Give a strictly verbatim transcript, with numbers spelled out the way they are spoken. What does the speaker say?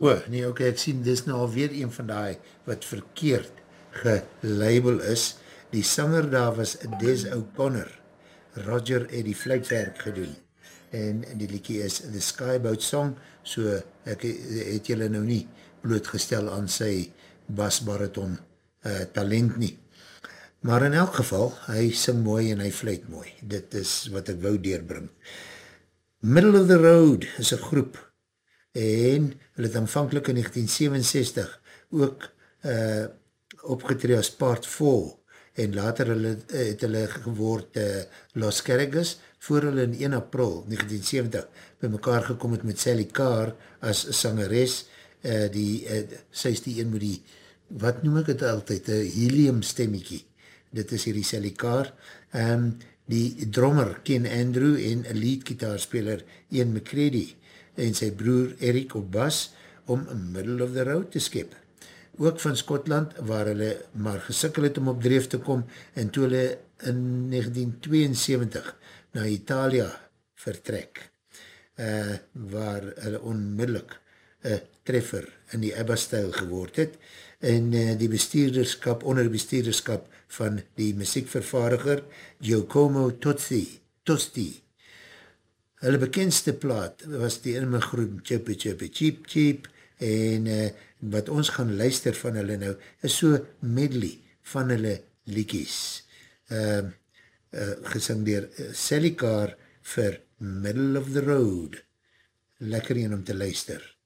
O, nee, ok, ek sien, dis nou alweer een van die wat verkeerd gelabel is. Die sanger daar was Des O'Connor. Roger het die fluitwerk gedoen. En die liedjie is The Skyboat Song, so ek het julle nou nie blootgestel aan sy basbariton uh, talent nie. Maar in elk geval, hy sing mooi en hy fluit mooi. Dit is wat ek wou deurbring. Middle of the Road is een groep en hulle het aanvankelijk in negentien sewenenzestig ook uh, opgetree as part four en later hulle, het hulle geword uh, Los Carrigas voor hulle in een april negentien sewentig by mekaar gekom het met Sally Carr as sangeres. Uh, die, uh, sy is die een met die, wat noem ek het altyd, een helium stemmiekie. Dit is hier die Sally Carr. Um, die drummer Ken Andrew en een lead gitaarspeler Ian McCready en sy broer Eric op bas om Middle of the Road te skep. Ook van Skotland waar hulle maar gesikkel het om op dreef te kom en toe hulle in negentien tweeënsewentig na Italia vertrek uh, waar hulle onmiddellik een treffer in die ABBA-stijl geword het en uh, die bestuurderskap, onder die bestuurderskap van die muziekvervaardiger Giacomo Tosti, Tosti. Hulle bekendste plaat was die inmegroep Chippy Chippy Cheep Cheep en uh, wat ons gaan luister van hulle nou is so medley van hulle liedjies. Uh, uh, gesing dier Sally Carr vir Middle of the Road. Lekker een om te luister.